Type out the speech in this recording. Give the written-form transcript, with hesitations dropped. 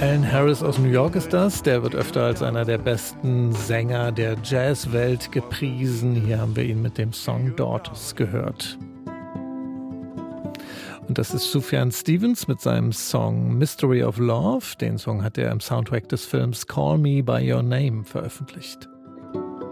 Alan Harris aus New York ist das. Der wird öfter als einer der besten Sänger der Jazzwelt gepriesen. Hier haben wir ihn mit dem Song Daughters gehört. Und das ist Sufjan Stevens mit seinem Song Mystery of Love. Den Song hat er im Soundtrack des Films Call Me By Your Name veröffentlicht.